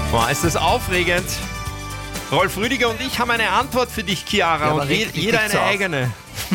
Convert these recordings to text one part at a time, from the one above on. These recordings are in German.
Boah, ist das aufregend. Rolf Rüdiger und ich haben eine Antwort für dich, Chiara. Ja, und jeder eine eigene.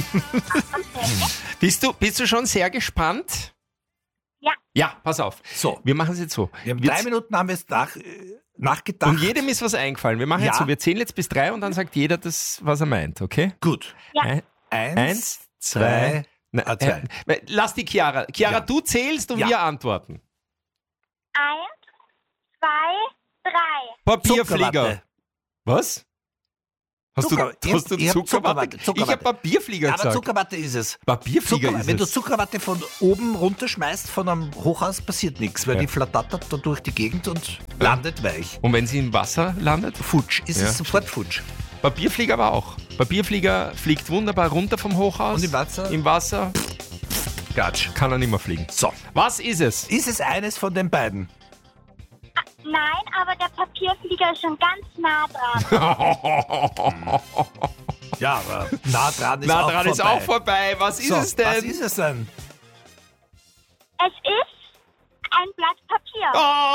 Okay. Bist du schon sehr gespannt? Ja. Ja, pass auf. So. Wir machen es jetzt so. Wir haben 3 Minuten haben wir es nachgedacht. Und jedem ist was eingefallen. Wir machen jetzt so, wir zählen jetzt bis 3 und dann sagt jeder das, was er meint, okay? Gut. Ja. Eins, zwei. zwei. Lass die Chiara. Chiara, Ja. du zählst und Ja. wir antworten. 1, 2, 3. Papierflieger. Zuckerwatte. Was? Hast du Ich hab Zuckerwatte? Zuckerwatte. Ich habe Papierflieger Ja, aber gesagt. Zuckerwatte ist es. Papierflieger ist Wenn du es. Zuckerwatte von oben runterschmeißt, von einem Hochhaus, passiert nichts, weil die flattert da durch die Gegend und landet weich. Und wenn sie im Wasser landet? Futsch, ist Ja, es sofort futsch. Papierflieger aber auch. Papierflieger fliegt wunderbar runter vom Hochhaus. Und im Wasser? Im Wasser Gatsch. kann er nicht mehr fliegen. So, Was ist es? ist es eines von den beiden? Nein, aber der Papierflieger ist schon ganz nah dran. Ja, aber nah dran ist Na, auch dran vorbei. ist auch vorbei. Was ist So, es denn? was ist es denn? Es ist ein Blatt Papier.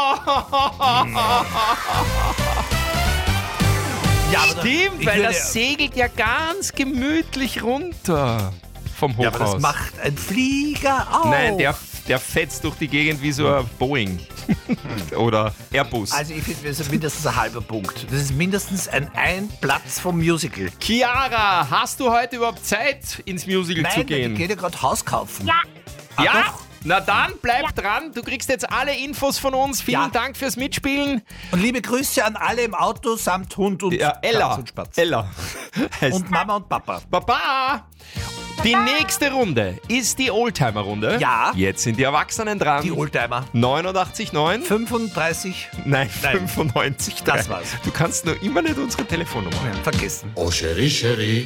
Ja, aber Stimmt, weil das segelt ja ganz gemütlich runter vom Hochhaus. Ja, aber das macht ein Flieger auch. Nein, der fetzt durch die Gegend wie so ein Boeing. Oder Airbus. Also ich finde, das ist mindestens ein halber Punkt. Das ist mindestens ein Platz vom Musical. Chiara, hast du heute überhaupt Zeit, ins Musical zu Nein, gehen? ich gehe ja gerade Haus kaufen. Ja, Ja? doch. Na dann, bleib dran. Du kriegst jetzt alle Infos von uns. Vielen Ja. Dank fürs Mitspielen. Und liebe Grüße an alle im Auto samt Hund und Ja, Ella. Katz und Spatz. Ella. Heißt Und Mama und Papa. Baba. Die nächste Runde ist die Oldtimer-Runde. Ja. Jetzt sind die Erwachsenen dran. Die Oldtimer. 89,9? 35. Nein, Nein. 95. Das war's. Du kannst nur immer nicht unsere Telefonnummer. Vergessen. Oh, Chérie, Chérie.